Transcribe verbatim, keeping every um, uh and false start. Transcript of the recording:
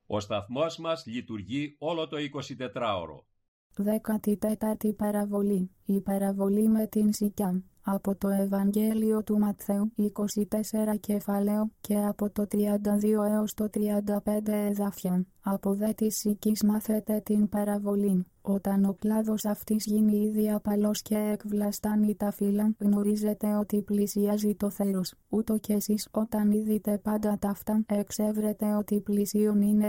Ο σταθμός μας λειτουργεί όλο το εικοσιτετράωρο. Δέκατη τέταρτη παραβολή. Η παραβολή με την σικιά. Από το Ευαγγέλιο του Ματθαίου είκοσι τέσσερα κεφάλαιο και από το τριάντα δύο έως το τριάντα πέντε εδάφια. Από δε της σικής μάθετε την παραβολή. Όταν ο κλάδος αυτής γίνει ήδη απαλός και εκβλαστάνει τα φύλλα, γνωρίζετε ότι πλησιάζει το θέρος. Ούτω κι εσείς όταν είδητε πάντα ταύτα, εξεύρετε ότι πλησίον είναι